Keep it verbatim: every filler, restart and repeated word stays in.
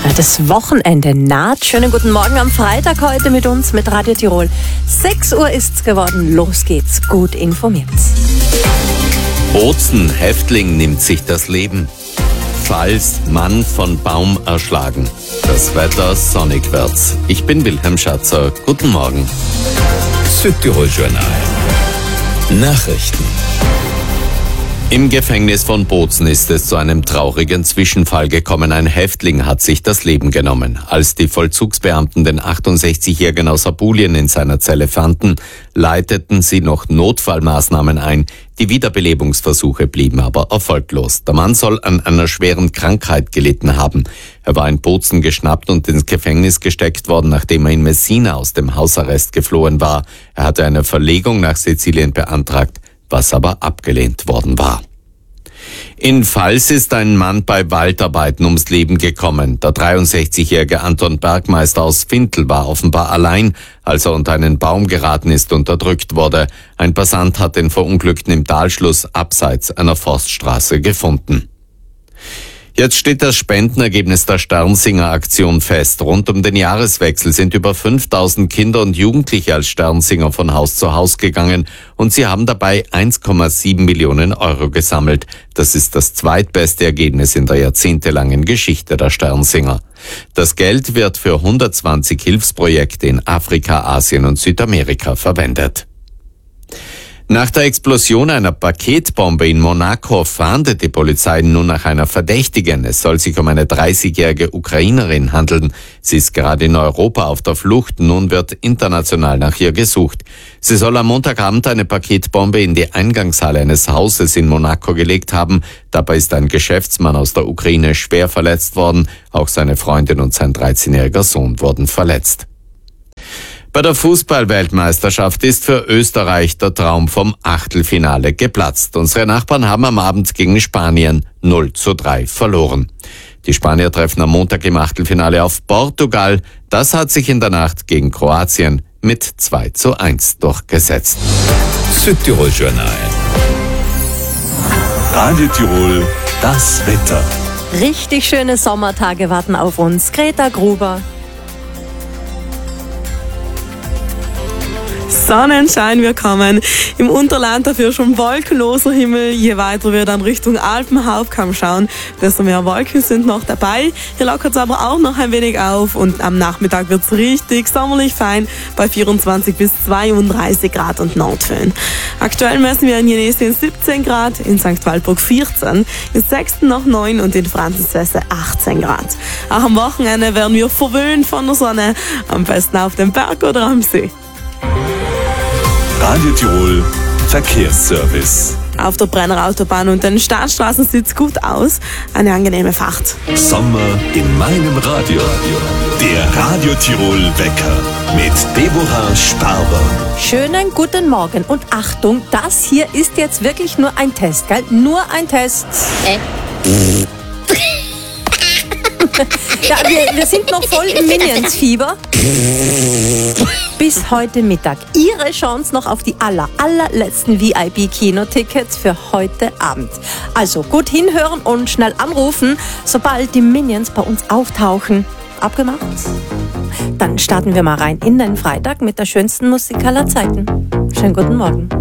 Das Wochenende naht. Schönen guten Morgen am Freitag heute mit uns, mit Radio Tirol. sechs Uhr ist's geworden. Los geht's. Gut informiert. Bozen, Häftling nimmt sich das Leben. Pfalz, Mann von Baum erschlagen. Das Wetter sonnig wird's. Ich bin Wilhelm Schatzer. Guten Morgen. Südtirol Journal. Nachrichten. Im Gefängnis von Bozen ist es zu einem traurigen Zwischenfall gekommen. Ein Häftling hat sich das Leben genommen. Als die Vollzugsbeamten den achtundsechzigjährigen aus Apulien in seiner Zelle fanden, leiteten sie noch Notfallmaßnahmen ein. Die Wiederbelebungsversuche blieben aber erfolglos. Der Mann soll an einer schweren Krankheit gelitten haben. Er war in Bozen geschnappt und ins Gefängnis gesteckt worden, nachdem er in Messina aus dem Hausarrest geflohen war. Er hatte eine Verlegung nach Sizilien beantragt, was aber abgelehnt worden war. In Pfalz ist ein Mann bei Waldarbeiten ums Leben gekommen. Der dreiundsechzigjährige Anton Bergmeister aus Fintel war offenbar allein, als er unter einen Baum geraten ist und erdrückt wurde. Ein Passant hat den Verunglückten im Talschluss abseits einer Forststraße gefunden. Jetzt steht das Spendenergebnis der Sternsinger-Aktion fest. Rund um den Jahreswechsel sind über fünftausend Kinder und Jugendliche als Sternsinger von Haus zu Haus gegangen und sie haben dabei eins Komma sieben Millionen Euro gesammelt. Das ist das zweitbeste Ergebnis in der jahrzehntelangen Geschichte der Sternsinger. Das Geld wird für hundertzwanzig Hilfsprojekte in Afrika, Asien und Südamerika verwendet. Nach der Explosion einer Paketbombe in Monaco fahndet die Polizei nun nach einer Verdächtigen. Es soll sich um eine dreißigjährige Ukrainerin handeln. Sie ist gerade in Europa auf der Flucht. Nun wird international nach ihr gesucht. Sie soll am Montagabend eine Paketbombe in die Eingangshalle eines Hauses in Monaco gelegt haben. Dabei ist ein Geschäftsmann aus der Ukraine schwer verletzt worden. Auch seine Freundin und sein dreizehnjähriger Sohn wurden verletzt. Bei der Fußball-Weltmeisterschaft ist für Österreich der Traum vom Achtelfinale geplatzt. Unsere Nachbarn haben am Abend gegen Spanien null zu drei verloren. Die Spanier treffen am Montag im Achtelfinale auf Portugal. Das hat sich in der Nacht gegen Kroatien mit zwei zu eins durchgesetzt. Südtirol Journal. Radio Tirol, das Wetter. Richtig schöne Sommertage warten auf uns. Greta Gruber. Sonnenschein, wir kommen. Im Unterland dafür schon wolkenloser Himmel. Je weiter wir dann Richtung Alpenhauptkamm schauen, desto mehr Wolken sind noch dabei. Hier lockert es aber auch noch ein wenig auf und am Nachmittag wird es richtig sommerlich fein bei vierundzwanzig bis zweiunddreißig Grad und Nordföhn. Aktuell messen wir in Jenesien siebzehn Grad, in Sankt Waldburg vierzehn, in Sexten noch neun und in Franzenswesse achtzehn Grad. Auch am Wochenende werden wir verwöhnt von der Sonne, am besten auf dem Berg oder am See. Radio Tirol Verkehrsservice. Auf der Brenner Autobahn und den Staatsstraßen sieht's gut aus. Eine angenehme Fahrt. Sommer in meinem Radio. Der Radio Tirol Wecker mit Deborah Sparber. Schönen guten Morgen und Achtung, das hier ist jetzt wirklich nur ein Test, gell? Nur ein Test. Äh. Ja, wir, wir sind noch voll im Minions-Fieber. Bis heute Mittag. Ihre Chance noch auf die aller, allerletzten V I P-Kinotickets für heute Abend. Also gut hinhören und schnell anrufen, sobald die Minions bei uns auftauchen. Abgemacht? Dann starten wir mal rein in den Freitag mit der schönsten Musik aller Zeiten. Schönen guten Morgen.